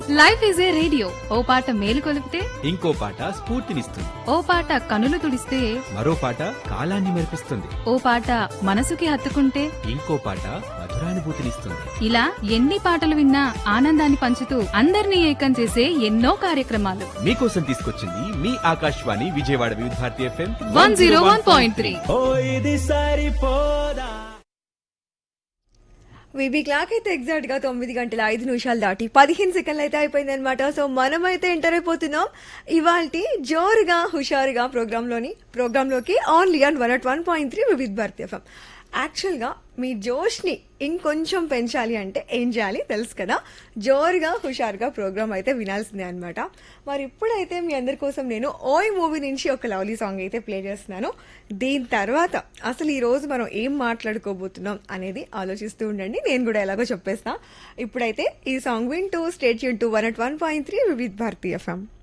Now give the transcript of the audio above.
Life is a radio, ఓ పాట మేలు కొలిపితే ఇంకో పాట స్ఫూర్తినిస్తుంది. ఓ పాట కనులు తుడిస్తే మరో పాట కాలాన్ని మెరిపిస్తుంది. ఓ పాట మనసుకి హత్తుకుంటే ఇంకో పాట మధురానుభూతినిస్తుంది. ఇలా ఎన్ని పాటలు విన్నా ఆనందాన్ని పంచుతూ అందరినీ ఏకం చేసే ఎన్నో కార్యక్రమాలు మీకోసం తీసుకొచ్చింది మీ ఆకాశవాణి విజయవాడ వివిధ భారతి FM 101.3. ఓ ఇది సరిపోదా. వీబీ క్లాక్ అయితే ఎగ్జాక్ట్ గా 9:05 దాటి 15 సెకండ్లు అయితే అయిపోయింది అనమాట. సో మనమైతే ఎంటర్ అయిపోతున్నాం ఇవాల్టి జోరుగా హుషారుగా ప్రోగ్రాంలోకి ఓన్లీ ఆన్ 101.3 వివిధ భారతి FM. యాక్చువల్గా మీ జోష్ని ఇంకొంచెం పెంచాలి అంటే ఏం చేయాలి తెలుసు కదా, జోరుగా హుషారుగా ప్రోగ్రామ్ అయితే వినాల్సిందే అనమాట. మరి ఇప్పుడైతే మీ అందరి కోసం నేను ఓయ్ మూవీ నుంచి ఒక లవ్లీ సాంగ్ అయితే ప్లే చేస్తున్నాను. దీని తర్వాత అసలు ఈ రోజు మనం ఏం మాట్లాడుకోబోతున్నాం అనేది ఆలోచిస్తూ ఉండండి, నేను కూడా ఎలాగో చెప్పేస్తా. ఇప్పుడైతే ఈ సాంగ్ వింటూ స్టేట్ యూన్ టు 101.3 వివిధ భారతి FM.